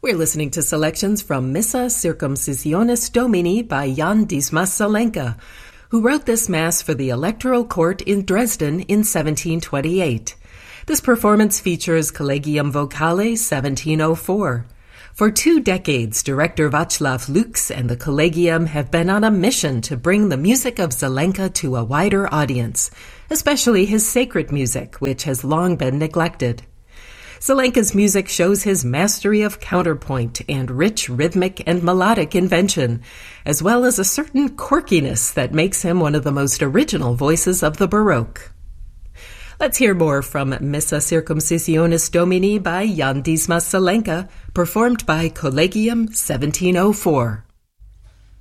We're listening to selections from Missa Circumcisionis Domini by Jan Dismas Zelenka, who wrote this mass for the Electoral Court in Dresden in 1728. This performance features Collegium Vocale 1704. For 2 decades, director Václav Lux and the Collegium have been on a mission to bring the music of Zelenka to a wider audience, especially his sacred music, which has long been neglected. Zelenka's music shows his mastery of counterpoint and rich rhythmic and melodic invention, as well as a certain quirkiness that makes him one of the most original voices of the Baroque. Let's hear more from Missa Circumcisionis Domini by Jan Dismas Zelenka, performed by Collegium 1704.